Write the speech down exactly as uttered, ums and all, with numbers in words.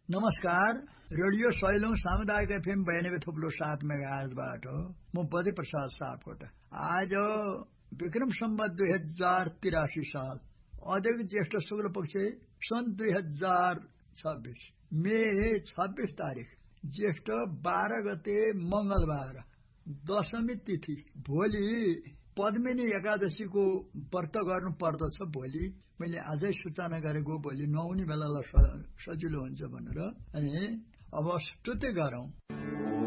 नमस्कार, रेडियो सैलौं सामुदायिक एफएम बयानब्बे थुप्लो सात मेगाहर्जबाट म बद्री प्रसाद सापकोटा। आज विक्रम सम्वत दुई हजार तिरासी साल अध्यक्ष ज्येष्ठ शुक्ल पक्ष सन् दुई हजार छब्बीस मे छब्बीस तारिक ज्येष्ठ बाह्र गते मंगलबार दशमी तिथि। भोलि पद्मिनी एकादशीको व्रत गर्नु पर्दछ। भोलि मैले आजै सूचना गरेको, भोलि नहुने बेलालाई सजिलो हुन्छ भनेर। अनि अब स्तुति गरौं।